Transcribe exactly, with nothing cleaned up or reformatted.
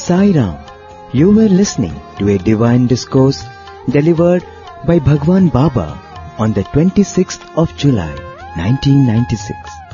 Sai Ram. You were listening to a divine discourse delivered by Bhagwan Baba on the twenty-sixth of July, nineteen ninety-six.